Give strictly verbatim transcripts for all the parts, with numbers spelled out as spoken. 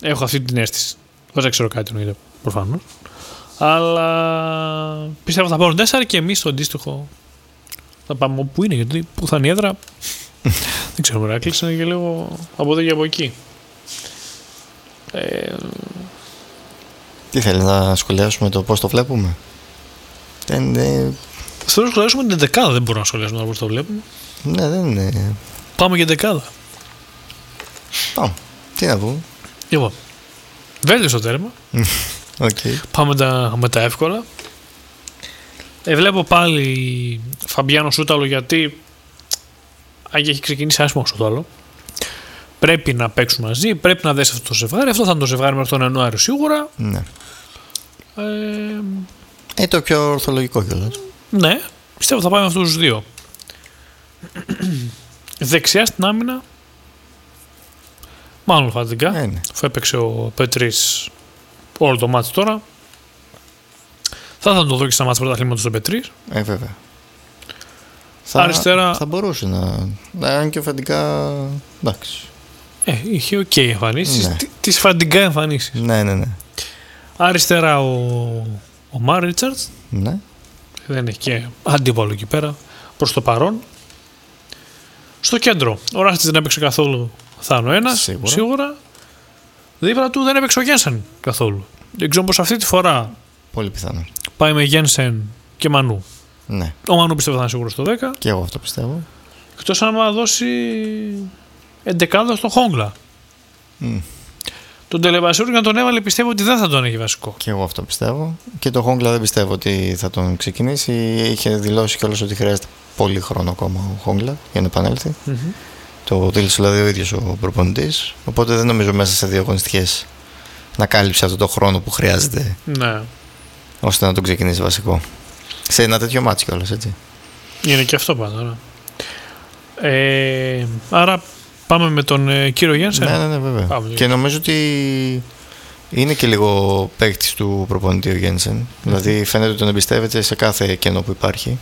Έχω αυτή την αίσθηση. Δεν ξέρω κάτι εννοείται προφανώς. Αλλά πιστεύω θα πάρουν τέσσερα και εμείς το αντίστοιχο θα πάμε όπου είναι. Γιατί που θα είναι η έδρα δεν ξέρω, ρε, κλείσανε και λίγο από εδώ και από εκεί. Ε... Τι θέλει να σχολιάσουμε το πώς το βλέπουμε? Δεν, ε... Θέλω να σχολιάσουμε την δεκάδα, δεν μπορούμε να σχολιάσουμε το πώς το βλέπουμε. Ναι, δεν είναι. Πάμε για δεκάδα. Πάμε. Τι να πούμε. Λοιπόν, Βέλγιο στο τέρμα. Okay. Πάμε τα, με τα εύκολα. Ε, βλέπω πάλι Φαμπιάνο Σούταλο, γιατί αν έχει ξεκινήσει άσχημο Σούταλο, πρέπει να παίξουν μαζί, πρέπει να δέσει αυτό το ζευγάρι. Αυτό θα είναι το ζευγάρι μέχρι τον Ιανουάριο σίγουρα. Ναι. Ε, ε, το πιο ορθολογικό κιόλας. Ναι, πιστεύω θα πάει με αυτούς τους δύο. Δεξιά στην άμυνα, μάλλον Φαντιγκά, ε, ναι. αφού έπαιξε ο Πετρής όλο το μάτι τώρα. Θα θα το δω και στα μάτια πρωταθλήματος στον Πετρής. Ε, βέβαια. Θα, αριστερά... θα μπορούσε να. Αν και ο Φαντιγκά. Εντάξει. Ε, είχε οκ okay εμφανίσεις. Ναι. Τις Φαντιγκά εμφανίσεις. Ναι, ναι, ναι. Αριστερά ο, ο Μάρ Ρίτσαρτς. Ναι. Δεν έχει και αντίπαλο εκεί πέρα προς το παρόν. Στο κέντρο ο Ράστης δεν έπαιξε καθόλου, θα είναι ο ένας σίγουρα. σίγουρα. Δίπλα του δεν έπαιξε ο Γένσεν καθόλου. Δεν ξέρω πως αυτή τη φορά πολύ πιθανό πάει με Γένσεν και Μανού. Ναι. Ο Μανού πιστεύω θα είναι σίγουρο στο δέκα. Και εγώ αυτό πιστεύω. Εκτός αν θα δώσει εντεκάδα στο Χόγκλα. Mm. Τον Τελεβασιούρ να τον έβαλε, πιστεύω ότι δεν θα τον έχει βασικό. Και εγώ αυτό πιστεύω. Και το Χόγκλα δεν πιστεύω ότι θα τον ξεκινήσει. Είχε δηλώσει κιόλας ότι χρειάζεται πολύ χρόνο ακόμα ο Χόγκλα για να επανέλθει. Mm-hmm. Το δήλωσε δηλαδή ο ίδιος ο προπονητής. Οπότε δεν νομίζω μέσα σε δύο αγωνιστικές να κάλυψε αυτό το χρόνο που χρειάζεται. Ναι. Ώστε να τον ξεκινήσει βασικό. Σε ένα τέτοιο μάτσο κιόλας, έτσι. Είναι και αυτό πάντα. Ε, άρα πάμε με τον ε, κύριο Γένσεν. Ναι, ναι, ναι, βέβαια. Πάμε, και νομίζω ότι είναι και λίγο παίκτης του προπονητή ο Γένσεν. Mm-hmm. Δηλαδή φαίνεται ότι τον εμπιστεύεται σε κάθε κενό που υπάρχει.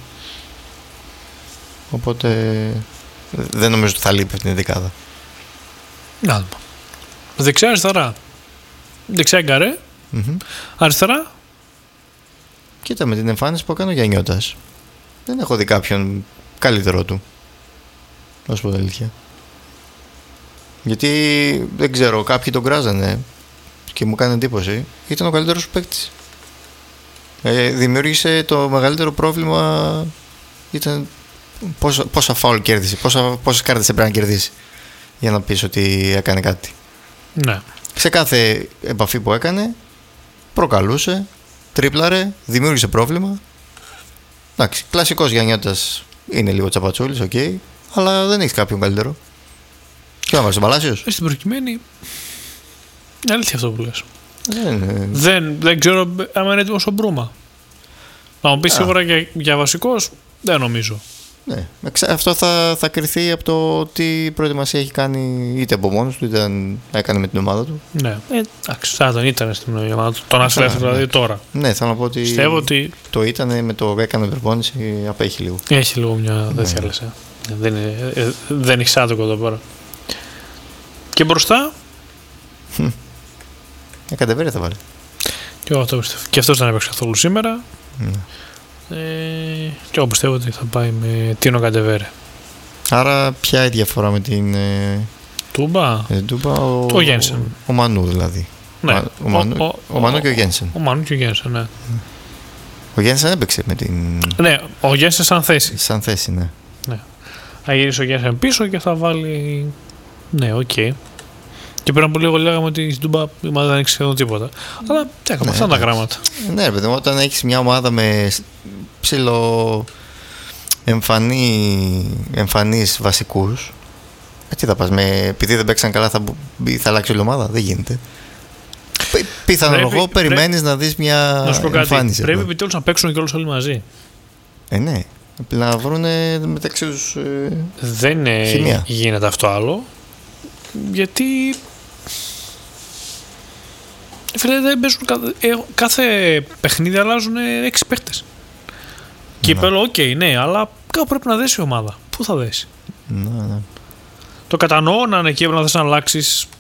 Οπότε δεν νομίζω ότι θα λείπει αυτή την δεκάδα. Να δεξιά, αριστερά. Δεξιά Γκαρέ. Mm-hmm. Αριστερά. Κοίτα, με την εμφάνιση που έκανε ο Γιαννιώτας, δεν έχω δει κάποιον καλύτερο του. Να σου πω την αλήθεια. Γιατί δεν ξέρω, κάποιοι τον κράζανε και μου κάνει εντύπωση. Ήταν ο καλύτερος παίκτης. Ε, δημιούργησε το μεγαλύτερο πρόβλημα. Ήταν πόσα, πόσα φάουλ κέρδισε, πόσα, πόσες κάρτες έπρεπε να κερδίσει για να πεις ότι έκανε κάτι. Ναι. Σε κάθε επαφή που έκανε προκαλούσε, τρίπλαρε, δημιούργησε πρόβλημα. Εντάξει, κλασικός Γιαννιώτας είναι λίγο τσαπατσούλης, οκ, okay, αλλά δεν έχει κάποιον καλύτερο. Και να βάζει τον Παλάσιος. Στην προκειμένη, είναι αλήθεια αυτό που λες. Δεν, δεν, δεν ξέρω αν είναι έτοιμος ο Μπρούμα. Να μου πει σίγουρα για, για βασικός, δεν νομίζω. Ναι, αυτό θα, θα κριθεί από το τι προετοιμασία έχει κάνει είτε από μόνος του είτε αν έκανε με την ομάδα του. Ναι, εντάξει, θα τον ήταν στην ομάδα του. Τον άσχελε δηλαδή ναι. Τώρα. Ναι, θέλω να πω ότι, πιστεύω ότι το ήταν με το έκανε προπόνηση απέχει λίγο. Έχει λίγο μια τέτοια ναι. Λες, δεν, είναι, δεν έχει άδικο εδώ πέρα. Και μπροστά. Ε, Καντεβέρε θα βάλει. Και, αυτό πιστεύω. Και αυτός δεν έπαιξε καθόλου σήμερα. Ναι. Ε, και εγώ πιστεύω ότι θα πάει με Τίνο Καντεβέρε. Άρα ποια η διαφορά με την ε, Τούμπα, με την Τούμπα ο, το Γένσεν. Ο, ο Μανού δηλαδή. Ναι. Ο, ο, Μανού, ο, ο, ο Μανού και ο Γένσεν. Ο Μανού και ο Γένσεν, ναι. Ο Γένσεν έπαιξε με την. Ναι, ο Γένσεν σαν θέση. Σαν θέση, ναι. Ναι. Θα γυρίσει ο Γένσεν πίσω και θα βάλει. Ναι, οκ. Okay. Και πριν από λίγο λέγαμε ότι η Τούμπα δεν έχει σχεδόν τίποτα. Αλλά τι έκαμε, ναι, αυτά είναι τα γράμματα. Ναι, παιδί μου, όταν έχει μια ομάδα με ψηλο εμφανή, εμφανείς βασικούς, ε, τι θα πας, με, επειδή δεν παίξαν καλά θα, θα αλλάξει η ομάδα, δεν γίνεται. Πιθανολογώ περιμένεις να δεις μια να σου πω κάτι, εμφάνιση. Πρέπει επιτέλους να παίξουν και όλους όλοι μαζί. Ε, ναι. Να βρουν μεταξύ τους ε, δεν χημεία. Γίνεται αυτό άλλο. Γιατί φίλε, δεν παίζουν κάθε, κάθε παιχνίδι αλλάζουν έξι παίχτες. Κύπελλο, οκ, okay, ναι, αλλά κάπου πρέπει να δέσει η ομάδα. Πού θα δέσει. Ναι, ναι. Το κατανοώ να είναι εκεί, να θες να αλλάξεις